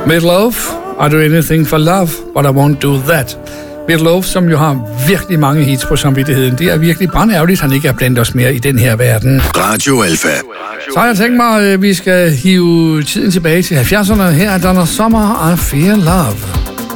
Meatloaf, I do anything for love, but I won't do that. Meatloaf, som jo har virkelig mange hits på samvittigheden. Det er virkelig brandærgerligt, at han ikke er blandt os mere i den her verden. Radio Alpha. Så har jeg tænkt mig, at vi skal hive tiden tilbage til 70'erne. Her er Donna Summer, I Feel Love.